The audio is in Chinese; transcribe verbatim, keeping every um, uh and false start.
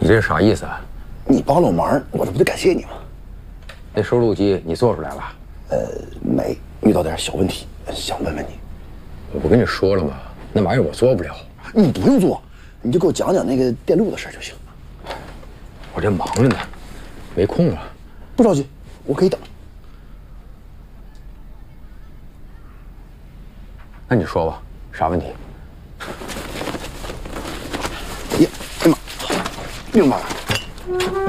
你这是啥意思啊？ 你帮了我忙，我这不得感谢你吗？ 那收录机你做出来了？ 呃，没，遇到点小问题，想问问你。 我不跟你说了吗？那玩意儿我做不了。 你不用做，你就给我讲讲那个电路的事就行。 我这忙着呢，没空啊。 不着急，我可以等。 那你说吧，啥问题？ 呀，哎呀妈，命嘛！